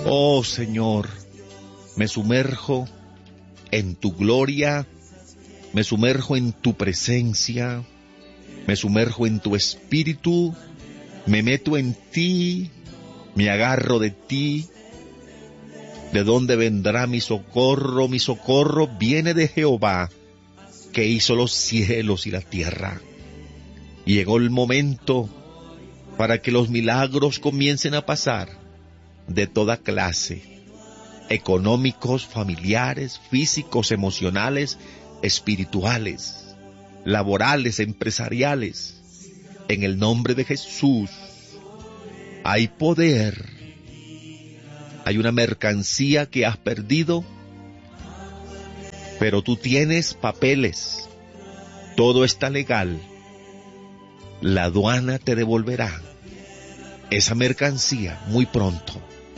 Oh Señor, me sumerjo en tu gloria, me sumerjo en tu presencia, me sumerjo en tu espíritu, me meto en ti, me agarro de ti. ¿De dónde vendrá mi socorro? Mi socorro viene de Jehová, que hizo los cielos y la tierra. Llegó el momento para que los milagros comiencen a pasar de toda clase, económicos, familiares, físicos, emocionales, espirituales, laborales, empresariales. En el nombre de Jesús hay poder. Hay una mercancía que has perdido, pero tú tienes papeles. Todo está legal. La aduana te devolverá esa mercancía muy pronto.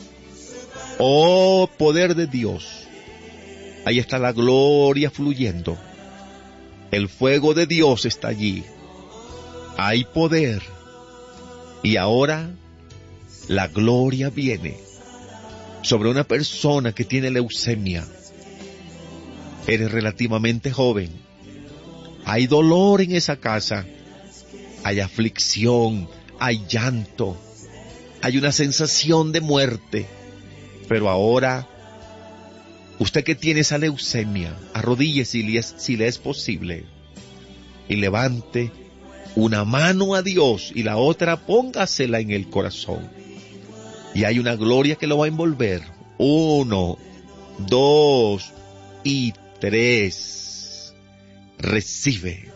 Oh, poder de Dios. Ahí está la gloria fluyendo. El fuego de Dios está allí. Hay poder. Y ahora la gloria viene sobre una persona que tiene leucemia. Eres relativamente joven. Hay dolor en esa casa. Hay aflicción, hay llanto, hay una sensación de muerte. Pero ahora, usted que tiene esa leucemia, arrodíllese si le es posible y levante una mano a Dios y la otra póngasela en el corazón. Y hay una gloria que lo va a envolver. 1, 2 y 3. Recibe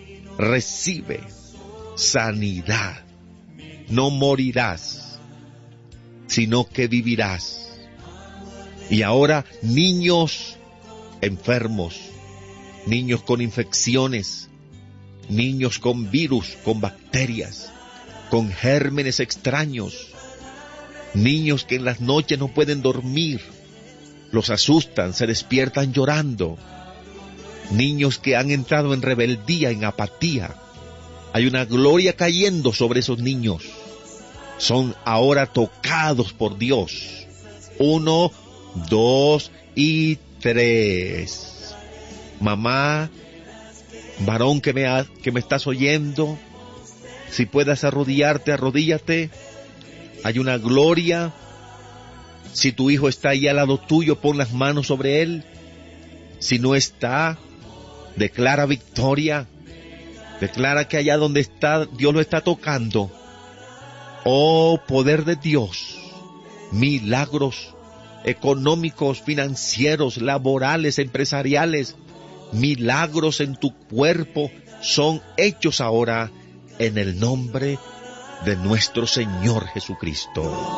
sanidad. No morirás, sino que vivirás. Y ahora, niños enfermos, niños con infecciones, niños con virus, con bacterias, con gérmenes extraños, niños que en las noches no pueden dormir, los asustan, se despiertan llorando, niños que han entrado en rebeldía, en apatía. Hay una gloria cayendo sobre esos niños. Son ahora tocados por Dios. 1, 2 y 3. Mamá, varón que me estás oyendo, si puedas arrodillarte, arrodíllate. Hay una gloria. Si tu hijo está ahí al lado tuyo, pon las manos sobre él. Si no está, declara victoria. Declara que allá donde está, Dios lo está tocando. Oh, poder de Dios. Milagros económicos, financieros, laborales, empresariales. Milagros en tu cuerpo son hechos ahora en el nombre de nuestro Señor Jesucristo.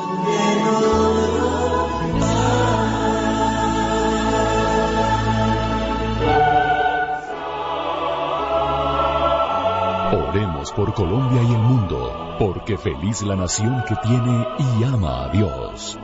Oremos por Colombia y el mundo, porque feliz la nación que tiene y ama a Dios.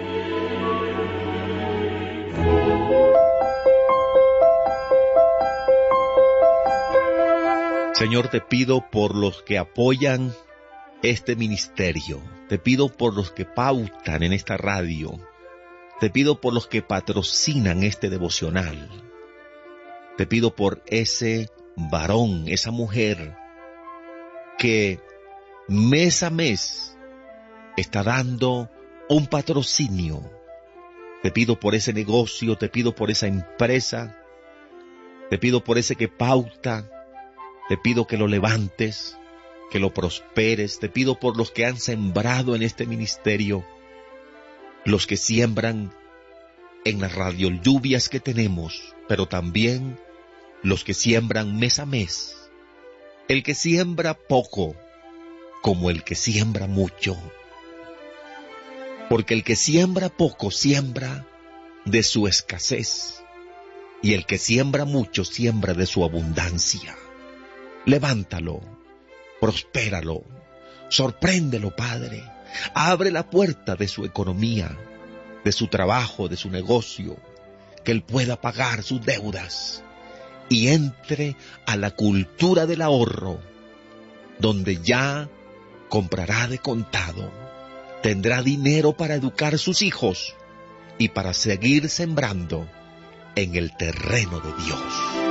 Señor, te pido por los que apoyan este ministerio, te pido por los que pautan en esta radio, te pido por los que patrocinan este devocional, te pido por ese varón, esa mujer que mes a mes está dando un patrocinio. Te pido por ese negocio, te pido por esa empresa, te pido por ese que pauta, te pido que lo levantes, que lo prosperes, te pido por los que han sembrado en este ministerio, los que siembran en las radiolluvias que tenemos, pero también los que siembran mes a mes. El que siembra poco, como el que siembra mucho. Porque el que siembra poco, siembra de su escasez. Y el que siembra mucho, siembra de su abundancia. Levántalo, prospéralo, sorpréndelo, Padre. Abre la puerta de su economía, de su trabajo, de su negocio, que él pueda pagar sus deudas. Y entre a la cultura del ahorro, donde ya comprará de contado, tendrá dinero para educar sus hijos, y para seguir sembrando en el terreno de Dios.